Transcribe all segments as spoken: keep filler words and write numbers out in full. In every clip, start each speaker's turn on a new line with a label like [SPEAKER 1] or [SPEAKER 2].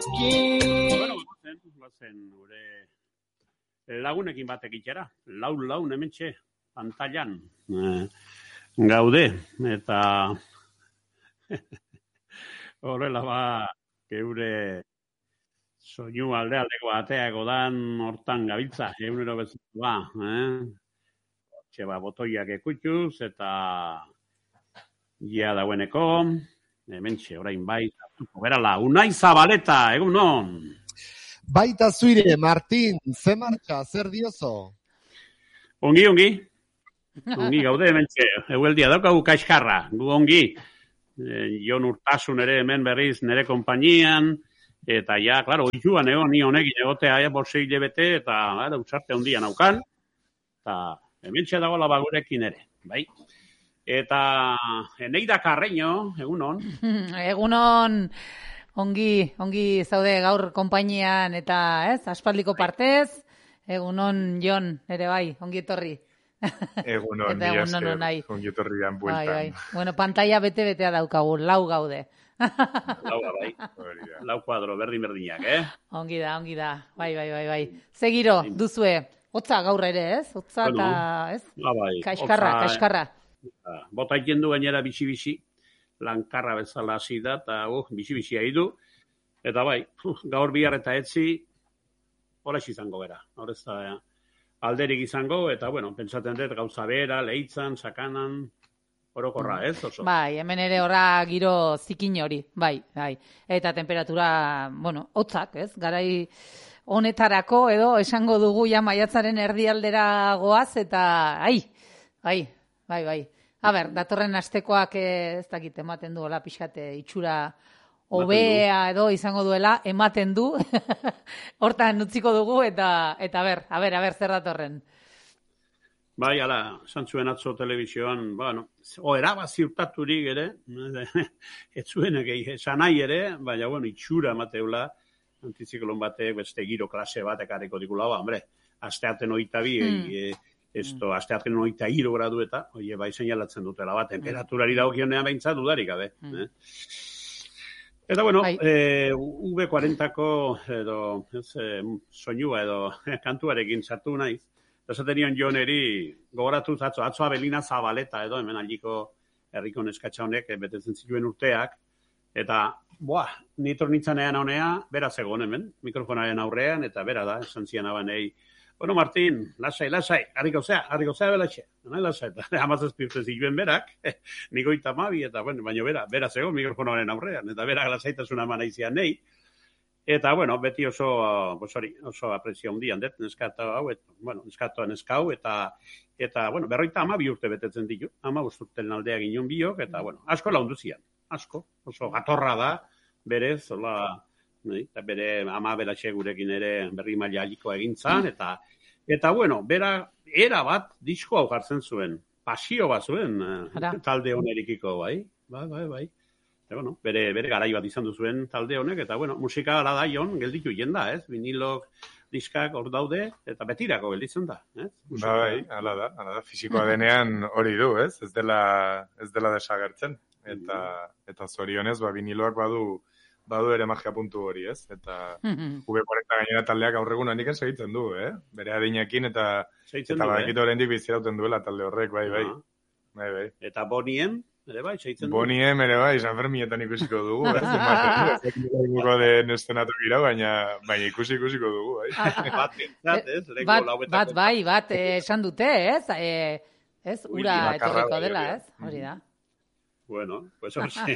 [SPEAKER 1] Bueno, guazen, guazen, gure lagunekin batek itxera. Lau laun hementxe, pantailan eh, gaude. Eta horrela ba, geure soinu alde aldeko bateako dan hortan gabiltza. Egunero bezala ba, eh? Hortxe ba, botoiak ekutxuz eta ia daueneko. Hementxe, orain bai, berala, Unai Zabaleta, egun non?
[SPEAKER 2] Baita zuire, Martin, ze martxa, zer diozo?
[SPEAKER 1] Ongi, ongi. Ongi gaude hementxe, egueldia daukagu kaiskarra, gu ongi. E, Jon Urtasun ere hemen berriz nere konpainian, eta ja, klaro, oizuan egon, ni honekin egotea, ja, borsei lebete, eta gara, usarte handian aukan, eta hementxe dagoela bagurekin ere, bai? Eta Eneida Carreño, egunon.
[SPEAKER 3] Egunon, ongi, ongi zaude gaur konpainian eta, ez, aspaldiko partez. Egunon, Jon, ere bai, ongi etorri.
[SPEAKER 4] Egunon,
[SPEAKER 3] eta egunon onai.
[SPEAKER 4] Ongi etorrian bueltan.
[SPEAKER 3] Bai, bai. Bueno, pantalla bete-betea daukagu, lau gaude.
[SPEAKER 1] Laua, bai. Lau kuadro, berdin-berdinak, eh?
[SPEAKER 3] Ongi da, ongi da. Bai, bai, bai, bai. Zegiro, duzue. Hotza gaur ere, ez? Hotza eta,
[SPEAKER 1] bueno,
[SPEAKER 3] ez?
[SPEAKER 1] Ba, bai.
[SPEAKER 3] Kaiskarra,
[SPEAKER 1] Otza,
[SPEAKER 3] kaiskarra.
[SPEAKER 1] Bota ikendu gainera bizi-bizi, lankarra bezala hasi da, eta uh, bizi-bizi du. Eta bai, uh, gaur bihar eta etzi, horrez izango gara. Horrez da, ja, alderik izango, eta bueno, pentsaten dut gauza bera, lehitzan, sakanan, orokorra, ez? Oso.
[SPEAKER 3] Bai, hemen ere horra giro zikin hori, bai, bai. Eta temperatura, bueno, hotzak, ez? Garai honetarako edo esango dugu ja maiatzaren erdialdera goaz, eta ai, ai, bai, bai. A ber, datorren astekoak ez dakit ematen du, hola pixate itxura hobea edo izango duela, ematen du, hortan utziko dugu, eta, eta ber, a ber, a ber, zer datorren.
[SPEAKER 1] Bai, ala, santzuen atzo telebizioan, bueno, oheraba ziurtaturik ere, ez zuenek esan nahi ere, baina, bueno, itxura mateula, antiziklon batek, beste giro klase bat ekarriko dikula, ba, hombre, asteaten oita bi, hmm. e, esto, asteaten oita hiru gradu eta, oie, bai seinalatzen dutela bat, temperaturari dagokionean behintzat dudarik gabe. Mm. Eh? Eta, bueno, eh, V cuarentako edo, ez, eh, soinua edo kantuarekin sartu naiz. Esaten nion Joneri gogoratu atzo, atzo Abelina Zabaleta edo, hemen aldiko herriko neskatxa honek betetzen zituen urteak, eta, boa, nitro nintzanean honea, bera zegoen hemen, mikrofonaren aurrean, eta bera da, esan zian abanei, bueno, Martin, lasai, lasai, harriko zea, harriko zea belatxe, nahi lasai, eta hamazazpirte zituen berak, niko itamabi, eta, bueno, baina bera, bera zegoen mikrofonaren aurrean, eta bera lasaitasuna eman aizian nahi, eta, bueno, beti oso, pues hori, oso aprezio handian dut, neskato hau, et, bueno, neskatoa neskau, eta, eta, bueno, berroita amabi urte betetzen ditu, ama usturten aldea ginen biok, eta, bueno, asko laundu zian, asko, oso gatorra da, berez, hola, eta bere ama belatxe gurekin ere berri maila aliko egintzan, eta, eta bueno, bera, era bat disko hau jartzen zuen, pasio bat zuen, Ara. talde honerikiko, bai, bai, bai, bai. Eta, bueno, bere, bere garai bat izan du zuen talde honek, eta, bueno, musika gara da, Jon, gelditu jenda, ez? Vinilok diskak hor daude, eta betirako gelditzen da, ez?
[SPEAKER 4] Musika. Bai, ala da, ala da, fisikoa denean hori du, ez? Ez dela, ez dela desagertzen, eta, eta zorionez, ba, viniloak badu, badu ere magia puntu hori, ez? Eta mm-hmm. V cuarenta gainera taldeak aurregun handiken segitzen du, eh? Bere adinekin eta segitzen eta badakit oraindik bizirauten duela talde horrek, bai, bai. Uh-huh. Bai, bai.
[SPEAKER 1] Eta Boniem, ere bai, segitzen du.
[SPEAKER 4] Boniem ere bai, San Ferminetan ikusiko dugu, ez? Ez dakigu den estenatu gira, baina baina ikusi ikusiko dugu, bai.
[SPEAKER 1] Bat, ez?
[SPEAKER 3] Bat, bat, bai, bat, esan dute, ez? Eh, ez, ura etorriko dela, ez? Hori da.
[SPEAKER 1] Bueno, pues hori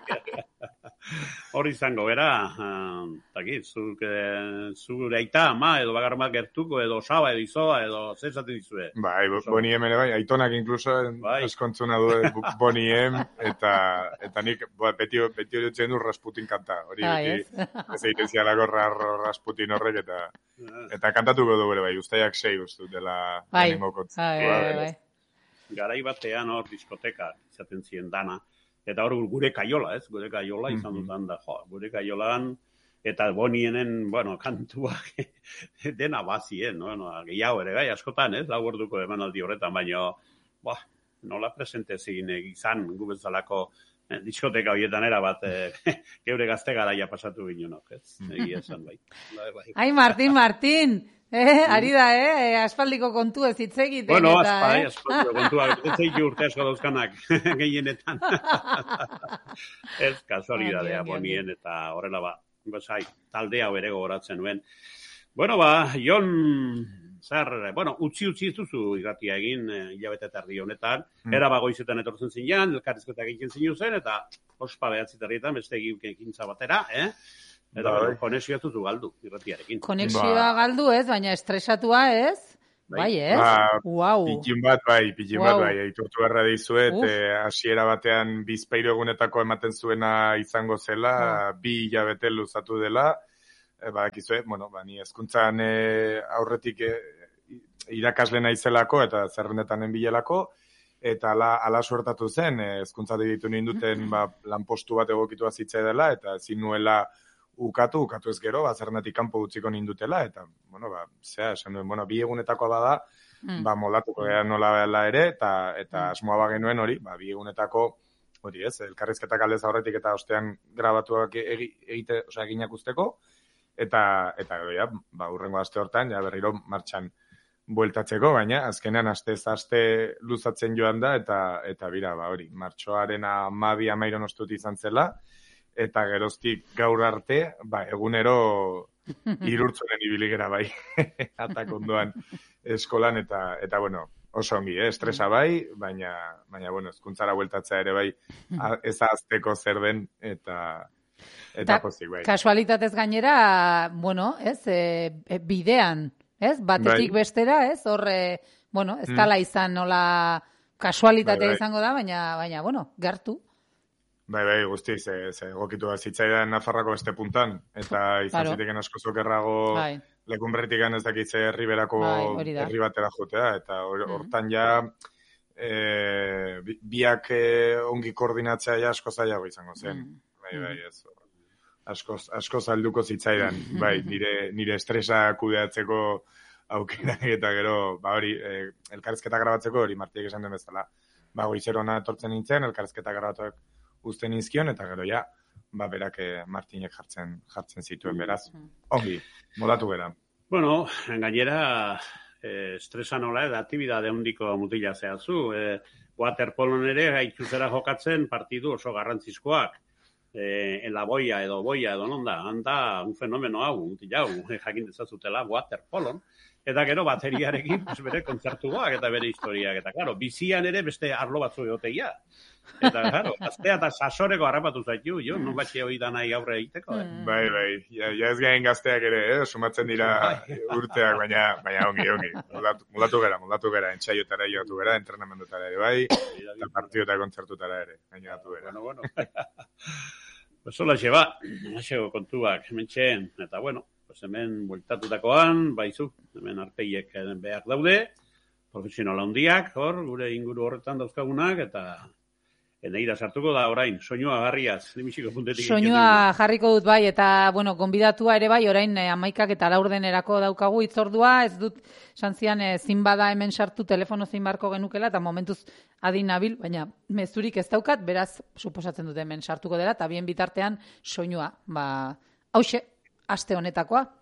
[SPEAKER 1] hori izango, bera, takit, zure aita, ama, edo bagar bat gertuko, edo osaba, edo izoa, edo zezaten dizue.
[SPEAKER 4] Bai, Boniem ere bai, aitonak inkluso eskontzuna du Boniem, eta, eta nik beti hori etzen du Rasputin kanta, hori beti, ez egiten zialako Rasputin horrek, eta eta kantatuko du bere bai, ustaiak sei ustu dela animokotz.
[SPEAKER 3] Bai, bai, bai.
[SPEAKER 1] Garai batean hor diskoteka izaten ziren dana, eta hor gure kaiola, ez? Gure kaiola izan dutan da, jo, gure kaiolan, eta Bonienen, bueno, kantuak dena bazien, no? No, gehiago ere, gai, askotan, ez? Lau orduko emanaldi horretan, baina, bah, nola presente zin izan gu bezalako diskoteka horietan erabat, e, geure gazte garaia pasatu ginenok, ez? Egia esan bai.
[SPEAKER 3] Ai, Martin, Martin! Eh, ari da, eh? Aspaldiko kontu ez hitz egiten.
[SPEAKER 1] Bueno,
[SPEAKER 3] eta,
[SPEAKER 1] aspa,
[SPEAKER 3] eh?
[SPEAKER 1] aspaldiko kontuak, ez zeiki urte asko dauzkanak, gehienetan. Ez, kasualidadea bonien, eta horrela ba, gozai, talde hau ere gogoratzen nuen. Bueno, ba, Jon, zer, bueno, utzi-utzi ez duzu irratia egin, hilabete eta erdi honetan, mm. era bagoizetan etortzen zinean, elkarrizketak egiten zinu zen, eta ospa behatzit herrietan, beste egintza batera, eh? Eta bueno, konexioa zuzu galdu, irratiarekin.
[SPEAKER 3] Konexioa ba. galdu ez, baina estresatua ez? Bai, bai ez?
[SPEAKER 4] Ba,
[SPEAKER 3] wow.
[SPEAKER 4] Pikin bat bai, pikin wow. bat bai, aitortu beharra dizuet, hasiera eh, batean bizpahiru egunetako ematen zuena izango zela, wow. bi hilabete luzatu dela, eh, badakizue, bueno, ba, ni hezkuntzan eh, aurretik eh, irakasle naizelako eta zerrendetan enbilelako, eta ala, ala suertatu zen, hezkuntza eh, ditu ninduten ba, lanpostu bat egokitua zitzai dela, eta ezin nuela ukatu, ukatu ez gero, bazernetik kanpo utziko nindutela, eta, bueno, ba, zea, esan duen, bueno, bi egunetakoa bada, mm. ba, moldatuko gara nola behela ere, eta, eta mm. asmoa bagenuen hori, ba, bi egunetako, hori ez, elkarrizketak aldez aurretik eta ostean grabatuak egi, egite, osea, eginak usteko, eta, eta, ja, ba, urrengo aste hortan, ja, berriro martxan bueltatzeko, baina, azkenean, aste ez aste luzatzen joan da, eta, eta bira, ba, hori, martxoaren amabi amairon ostut izan zela, eta geroztik gaur arte, ba, egunero irurtzoren ibiligera bai, atak ondoan eskolan, eta, eta bueno, oso ongi, eh? Estresa bai, baina, baina bueno, hezkuntzara bueltatzea ere bai, ez azteko zer den, eta, eta pozik bai.
[SPEAKER 3] Kasualitatez gainera, bueno, ez, e, bidean, ez, batetik bai. bestera, ez, hor, e, bueno, ez tala izan nola kasualitatea bai, bai. izango da, baina, baina, bueno, gertu.
[SPEAKER 4] Bai, bai, guzti, ze, ze gokitu da zitzaidan Nafarrako beste puntan, eta izan claro. ziteken asko zokerrago bai. Lekunberritikan ez dakitze herriberako bai, herri batera jotea, eta hortan mm. ja e, biak e, ongi koordinatzea ja asko zailago izango zen. Mm. Bai, bai, ez. Asko, asko zalduko zitzaidan, bai, nire, nire estresa kudeatzeko aukera eta gero, ba hori, e, elkarrizketa grabatzeko hori Martiek esan den bezala. Ba, goizerona etortzen nintzen, elkarrizketa grabatuak uzten izkion, eta gero ja, ba, berak Martinek jartzen jartzen zituen beraz. Ongi, modatu bera.
[SPEAKER 1] Bueno, gainera, eh, estresa nola, da aktibidade handiko mutila zehazu. Eh, waterpolon ere, gaitzuzera jokatzen partidu oso garrantzizkoak. Eh, en la boia edo boia edo nonda, handa un fenomeno hau, mutila hau, jakin dezazutela waterpolon. Eta gero bateriarekin pues, bere kontzertuak eta bere historiak. Eta, claro, bizian ere beste arlo batzu egoteia. Eta, claro, aztea eta sasoreko harrapatu zaitu, jo, non batxe hori da nahi aurre egiteko. Eh?
[SPEAKER 4] Bai, bai, ja, ja ez gain gazteak ere, eh? Sumatzen dira urteak, baina, baina ongi, ongi. Mulatu, mulatu gara, mulatu gara, entxaiotara joatu gara, entrenamendutara ere, bai, eta partio eta kontzertutara ere, gainatu gara.
[SPEAKER 1] Bueno, bueno. Pues hola, xeba, xego kontuak, hemen txen, eta bueno, pues hemen bueltatutakoan, baizu, hemen arpeiek behar daude, profesionala handiak, hor, gure inguru horretan dauzkagunak, eta eneira sartuko da orain, soinua garriaz, nimisiko puntetik.
[SPEAKER 3] Soinua jarriko dut bai, eta, bueno, konbidatua ere bai, orain eh, amaikak eta laurdenerako daukagu itzordua, ez dut, santzian, eh, zinbada hemen sartu telefono zinbarko genukela, eta momentuz adin nabil, baina mezurik ez daukat, beraz, suposatzen dut hemen sartuko dela, eta bien bitartean soinua, ba, hauxe, aste honetakoa.